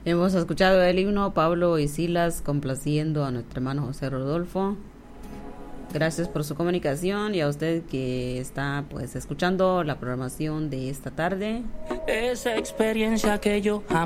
Hemos escuchado el himno Pablo y Silas complaciendo a nuestro hermano José Rodolfo. Gracias por su comunicación y a usted que está pues escuchando la programación de esta tarde. Esa experiencia que yo